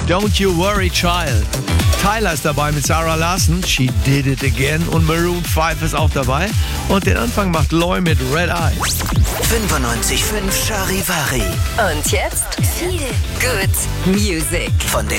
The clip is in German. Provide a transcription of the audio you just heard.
Don't You Worry Child. Tyler ist dabei mit Sarah Larson, She Did It Again, und Maroon 5 ist auch dabei. Und den Anfang macht Loy mit Red Eyes. 95.5 Charivari. Und jetzt viel Good Music. Von den